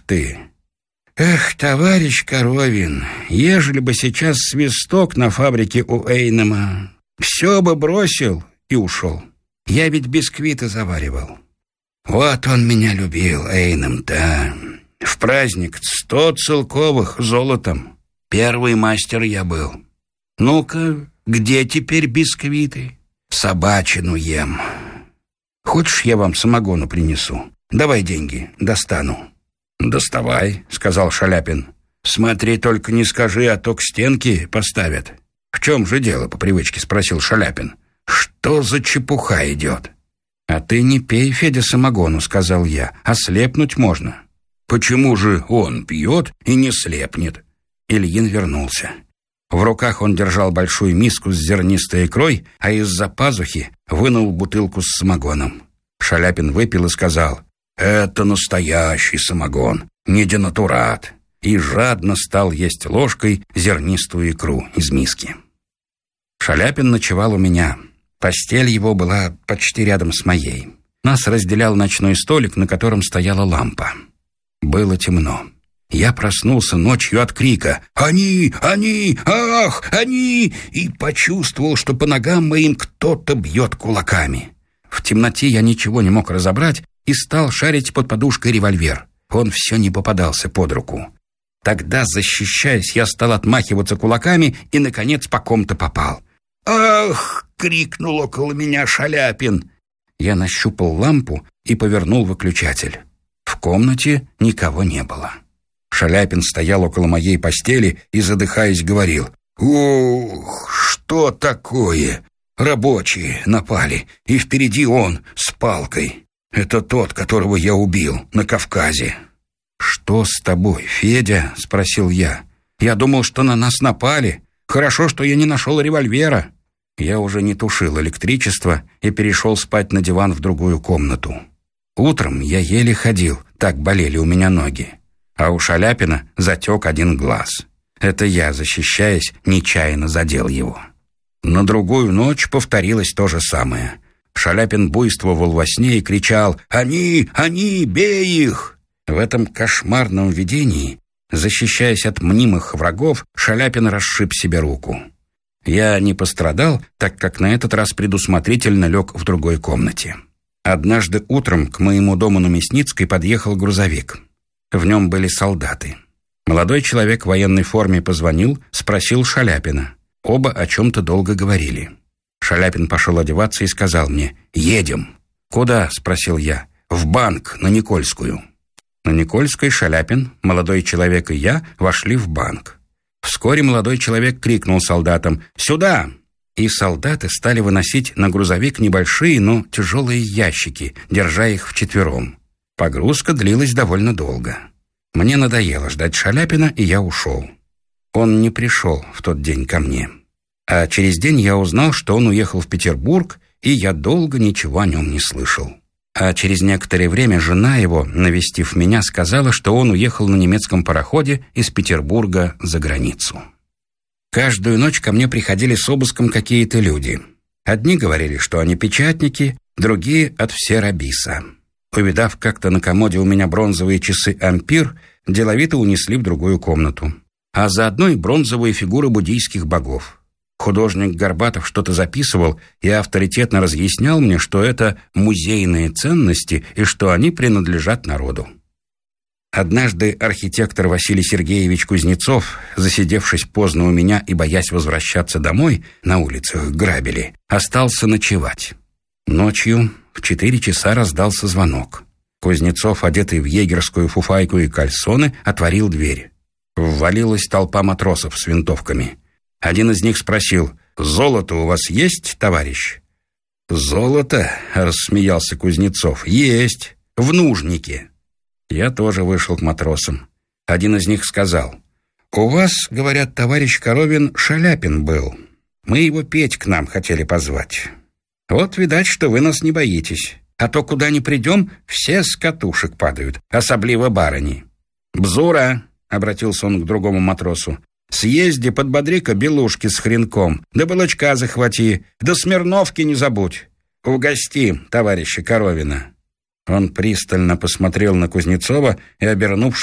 ты! Эх, товарищ Коровин, ежели бы сейчас свисток на фабрике у Эйнема, все бы бросил и ушел. Я ведь бисквиты заваривал. Вот он меня любил, Эйнем-то. В праздник 100 целковых золотом. Первый мастер я был. Ну-ка, где теперь бисквиты? Собачину ем. Хочешь, я вам самогону принесу? Давай деньги, достану. «Доставай», — сказал Шаляпин. «Смотри, только не скажи, а то к стенке поставят». «В чем же дело?» — по привычке спросил Шаляпин. «Что за чепуха идет?» «А ты не пей, Федя, самогону», — сказал я. «Ослепнуть можно». «Почему же он пьет и не слепнет?» Ильин вернулся. В руках он держал большую миску с зернистой икрой, а из-за пазухи вынул бутылку с самогоном. Шаляпин выпил и сказал: «Это настоящий самогон, не денатурат», и жадно стал есть ложкой зернистую икру из миски. Шаляпин ночевал у меня. Постель его была почти рядом с моей. Нас разделял ночной столик, на котором стояла лампа. Было темно. Я проснулся ночью от крика «Они! Они! Ах! Они!» и почувствовал, что по ногам моим кто-то бьет кулаками. В темноте я ничего не мог разобрать и стал шарить под подушкой револьвер. Он все не попадался под руку. Тогда, защищаясь, я стал отмахиваться кулаками и, наконец, по ком-то попал. «Ах!» — крикнул около меня Шаляпин. Я нащупал лампу и повернул выключатель. В комнате никого не было. Шаляпин стоял около моей постели и, задыхаясь, говорил: «Ух, что такое? Рабочие напали, и впереди он с палкой. Это тот, которого я убил на Кавказе». «Что с тобой, Федя?» — спросил я. «Я думал, что на нас напали. Хорошо, что я не нашел револьвера». Я уже не тушил электричество и перешел спать на диван в другую комнату. Утром я еле ходил, так болели у меня ноги. А у Шаляпина затек один глаз. Это я, защищаясь, нечаянно задел его. На другую ночь повторилось то же самое. Шаляпин буйствовал во сне и кричал: «Они! Они! Бей их!» В этом кошмарном видении, защищаясь от мнимых врагов, Шаляпин расшиб себе руку. Я не пострадал, так как на этот раз предусмотрительно лег в другой комнате. Однажды утром к моему дому на Мясницкой подъехал грузовик. В нем были солдаты. Молодой человек в военной форме позвонил, спросил Шаляпина. Оба о чем-то долго говорили. Шаляпин пошел одеваться и сказал мне: «Едем». «Куда?» — спросил я. «В банк, на Никольскую». На Никольской Шаляпин, молодой человек и я вошли в банк. Вскоре молодой человек крикнул солдатам: «Сюда!» И солдаты стали выносить на грузовик небольшие, но тяжелые ящики, держа их вчетвером. Погрузка длилась довольно долго. Мне надоело ждать Шаляпина, и я ушел. Он не пришел в тот день ко мне. А через день я узнал, что он уехал в Петербург, и я долго ничего о нем не слышал. А через некоторое время жена его, навестив меня, сказала, что он уехал на немецком пароходе из Петербурга за границу. Каждую ночь ко мне приходили с обыском какие-то люди. Одни говорили, что они печатники, другие — от Всеробиса. Увидав как-то на комоде у меня бронзовые часы «Ампир», деловито унесли в другую комнату. А заодно и бронзовые фигуры буддийских богов. Художник Горбатов что-то записывал и авторитетно разъяснял мне, что это музейные ценности и что они принадлежат народу. Однажды архитектор Василий Сергеевич Кузнецов, засидевшись поздно у меня и боясь возвращаться домой, на улицах грабили, остался ночевать. Ночью в 4 часа раздался звонок. Кузнецов, одетый в егерскую фуфайку и кальсоны, отворил дверь. Ввалилась толпа матросов с винтовками. Один из них спросил: «Золото у вас есть, товарищ?» «Золото?» — рассмеялся Кузнецов. «Есть, в нужнике». Я тоже вышел к матросам. Один из них сказал: «У вас, говорят, товарищ Коровин, Шаляпин был. Мы его петь к нам хотели позвать. Вот, видать, что вы нас не боитесь. А то, куда ни придем, все с катушек падают, особливо барыни». «Бзура!» — обратился он к другому матросу. «Съезди, подбодри-ка белушки с хренком, да балычка захвати, да Смирновки не забудь. Угости товарища Коровина». Он пристально посмотрел на Кузнецова и, обернувшись,